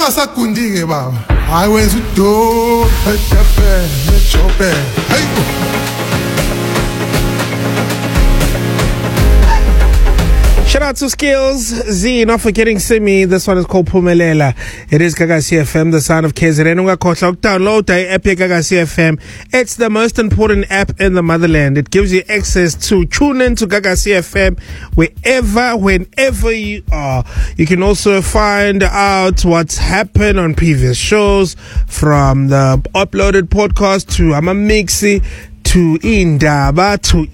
ungasagundi ke baba hayi wenza udo ejape nejobe hey Shout out to Skills Z, not forgetting Simi. This one is called Pumelela. It is Gagasi FM, the sound of KZN. Download the app Gagasi FM. It's the most important app in the motherland. It gives you access to tune in to Gagasi FM wherever, whenever you are. You can also find out what's happened on previous shows, from the uploaded podcast to Amamixi, to indaba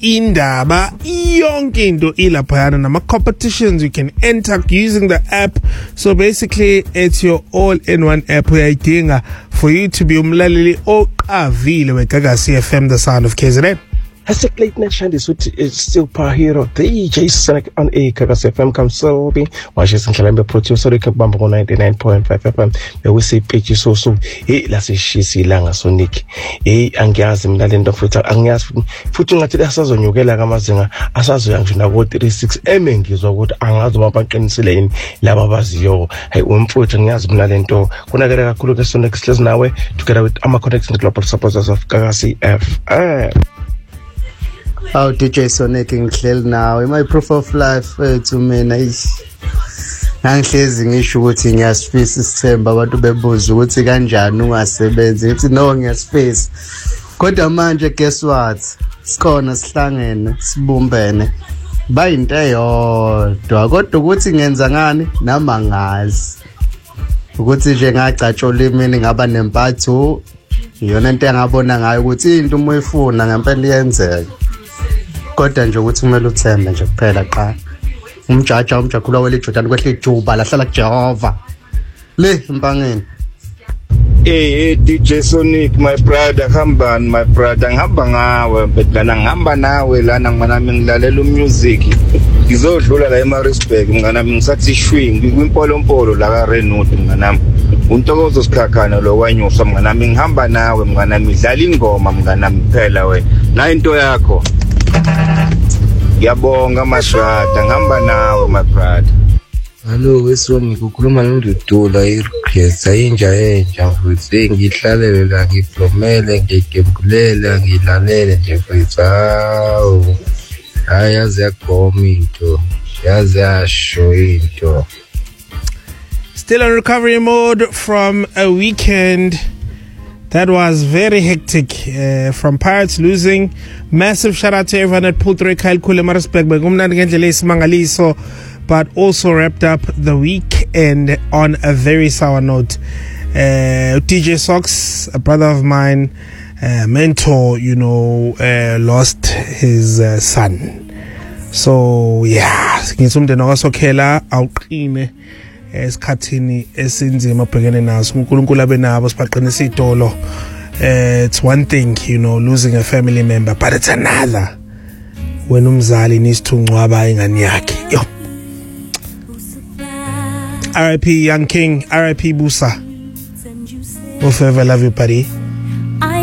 yonke into ilaphayana nama competitions you can enter using the app. So basically it's your all-in-one app uyayidinga for you to be umlaleli oqavile weGagasi FM, the sound of KZN. Hashtag late night shandies with still power hero DJ Sonic on a Gagasi FM Kamsobi washes and Kalambe producer Kabamba 99.5 FM we say page so lasi shisi langa Sonic angiyazi mina lento futhi angiyazi futhi ngathi asazonyukela kamazinga asazoyangina ko 36 emengizwa ukuthi angazi babaqinisile yini laba abaziyo hayi umfuthu ngiyazi mina lento kunakele kakhulu ke Sonic Slez nawe together with ama connections global supporters of Gagasi FM. How DJ Sonic ngihleli nawe my proof of life to mina angihlezi ngisho ukuthi ngiyasifisa isithemba abantu bebuza ukuthi kanjani ungasebenzi ngithi no ngiyasifisa kodwa manje guess what sikhona sihlangene sibumbene bayinto eyodwa kodwa ukuthi ngenza ngani nama ngazi ukuthi nje ngacatshola imini ngaba nempatho iyona into engabona ngayo ukuthi into uma uyifuna ngempela iyenzeka kodwa nje ukuthi kumele uthembe nje kuphela qha umjakhula wele Jordan kwehle ijuba lahlala kuJehova le impangeni. Hey DJ Sonic my brother my brother ngihamba ngawe bedlana ngihamba nawe lana nami ngilalela umusic ngizodlula la eMaritzburg nami ngisathi shwing kwimpolompolo la ka Renault nami untokozo sikhakhana lo wanyusa nami ngihamba nawe nami idlala ingoma nami phela we na into yakho ngiyabonga mashrata ngihamba nawe my brother. Hello wesoni ngikukhuluma noDudula irequest ayinja futhi ngihlalele la ngiflomele ngigembulele ngilalele nje futhi ayazi yakoma into yazi asho into. Still in recovery mode from a weekend that was very hectic, from Pirates losing. Massive shout out to everyone at Pool 3 Kyle Kule Maritzburg but also wrapped up the weekend on a very sour note. DJ Sox, a brother of mine, mentor, lost his son. So yeah, ngizumde nokasokhela awuqine esikhathini esinzima abhekene naso uNkulunkulu abenabo sibaqinisa idolo. It's one thing, losing a family member, but it's another when umzali needs to ngcwaba ingane yakhe. RIP Young King, RIP Busa. We'll forever love you, buddy.